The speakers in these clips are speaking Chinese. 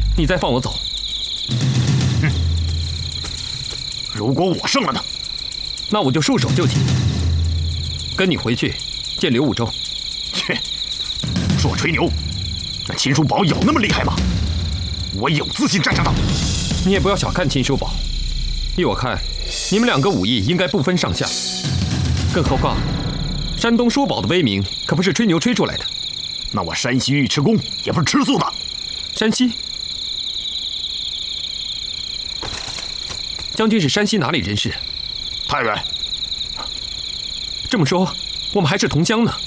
你再放我走。 如果我胜了呢？ 那我就束手就擒，跟你回去见刘武周。 切，说吹牛，那秦叔宝有那么厉害吗？我有自信战胜他。 你也不要小看秦叔宝，依我看，你们两个武艺应该不分上下。更何况，山东叔宝的威名可不是吹牛吹出来的。 那我山西尉迟恭也不是吃素的。 山西？将军是山西哪里人士？ 太原。 这么说，我们还是同乡呢。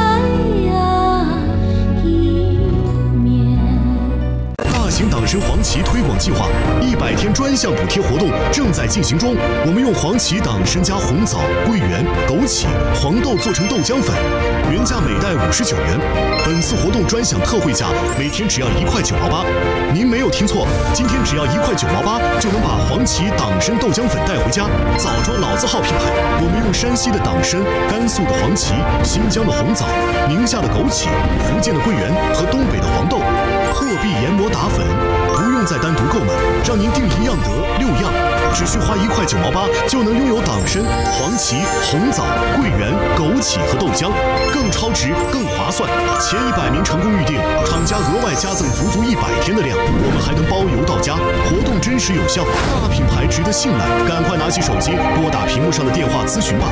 大型党参黄芪推广计划100天专项补贴活动正在进行中。我们用黄芪党参加红枣、桂圆、枸杞、黄豆做成豆浆粉，原价每袋59元。本次活动专享特惠价，每天只要1块9毛8。您没有听错，今天只要1块9毛8就能把黄芪党参豆浆粉带回家。枣庄老字号品牌，我们用山西的党参、甘肃的黄芪、新疆的红枣、宁夏的枸杞、福建的桂圆和东北的黄豆，破壁研磨打粉，不用再单独购买，让您订一样得6样，只需花1块9毛8就能拥有党参、黄芪、红枣、桂圆、枸杞和豆浆，更超值、更划算。前100名成功预订，厂家额外加赠足100天的量，我们还能包邮到家。活动真实有效，大品牌值得信赖，赶快拿起手机拨打屏幕上的电话咨询吧。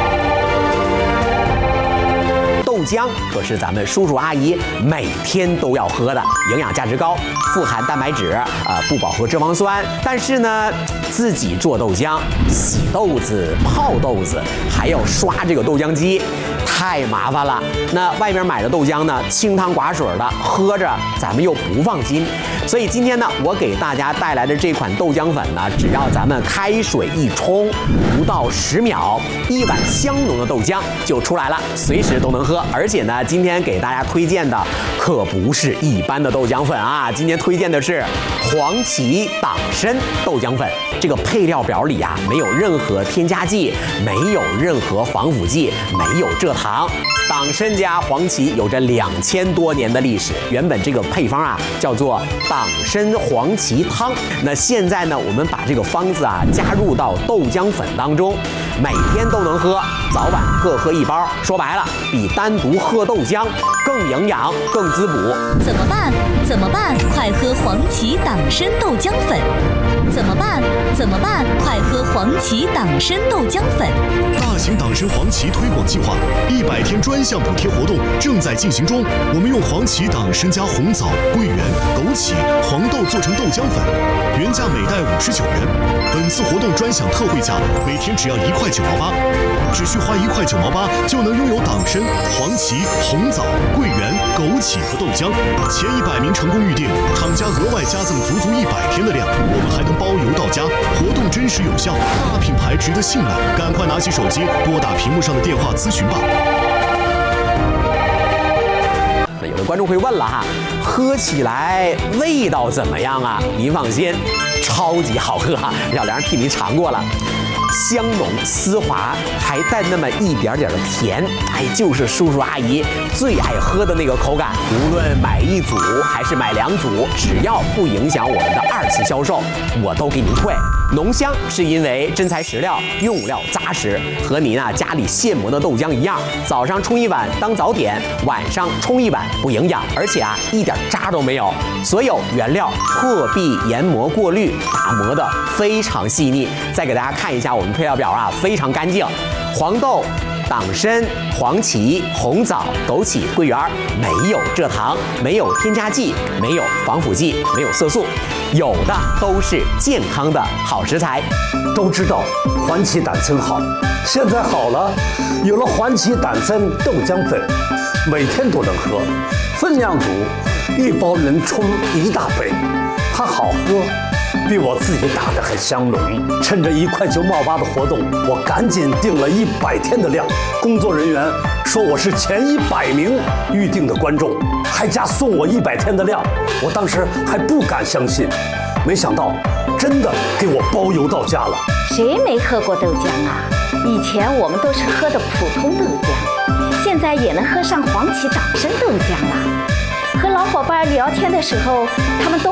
豆浆可是咱们叔叔阿姨每天都要喝的，营养价值高，富含蛋白质，不饱和脂肪酸。但是呢，自己做豆浆，洗豆子、泡豆子，还要刷这个豆浆机，太麻烦了。那外面买的豆浆呢，清汤寡水的，喝着咱们又不放心。所以今天呢，我给大家带来的这款豆浆粉呢，只要咱们开水一冲，不到10秒，1碗香浓的豆浆就出来了，随时都能喝。而且呢，今天给大家推荐的可不是一般的豆浆粉啊，今天推荐的是黄芪党参豆浆粉。这个配料表里啊，没有任何添加剂，没有任何防腐剂，没有蔗糖。党参加黄芪有着2000多年的历史，原本这个配方啊叫做党参黄芪汤。那现在呢，我们把这个方子啊加入到豆浆粉当中，每天都能喝，早晚各喝1包。说白了，比单独喝豆浆更营养、更滋补。 怎么办？怎么办？快喝黄芪党参豆浆粉！怎么办？怎么办？快喝黄芪党参豆浆粉！ 大型党参黄芪推广计划100天专项补贴活动正在进行中。我们用黄芪党参加红枣、桂圆、枸杞、黄豆做成豆浆粉，原价每袋59元。本次活动专享特惠价，每天只要1块9毛8，只需花1块9毛8就能拥有党参、黄芪、红枣、桂圆、枸杞和豆浆。前100名成功预订，厂家额外加赠足100天的量，我们还能包邮到家。活动真实有效，大品牌值得信赖，赶快拿起手机拨打屏幕上的电话咨询吧。 那有的观众会问了哈，喝起来味道怎么样啊？您放心，超级好喝啊！小梁替您尝过了。香浓丝滑，还带那么一点点的甜，哎，就是叔叔阿姨最爱喝的那个口感。无论买1组还是买2组，只要不影响我们的2次销售，我都给您退。浓香是因为真材实料，用料扎实，和您家里现磨的豆浆一样。早上冲1碗当早点，晚上冲1碗不营养，而且一点渣都没有。所有原料破壁研磨过滤，打磨的非常细腻。再给大家看一下我们配料表啊，非常干净。黄豆、党参、黄芪、红枣、枸杞、桂圆，没有蔗糖，没有添加剂，没有防腐剂，没有色素，有的都是健康的好食材。 都知道黄芪党参好，现在好了，有了黄芪党参豆浆粉，每天都能喝，分量足，1包能冲1大杯，它好喝。比我自己打的还香浓。趁着1块9毛8的活动，我赶紧订了100天的量。工作人员说我是前100名预定的观众，还加送我100天的量。我当时还不敢相信，没想到真的给我包邮到家了。 谁没喝过豆浆啊？以前我们都是喝的普通豆浆，现在也能喝上黄芪党参豆浆了。和老伙伴聊天的时候，他们都